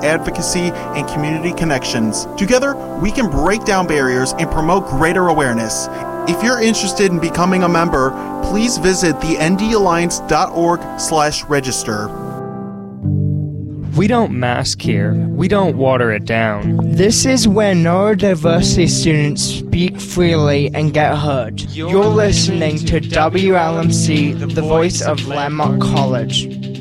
advocacy, and community connections. Together, we can break down barriers and promote greater awareness. If you're interested in becoming a member, please visit thendalliance.org/register. We don't mask here. We don't water it down. This is where neurodiversity students speak freely and get heard. You're listening to WLMC, the voice of Landmark College.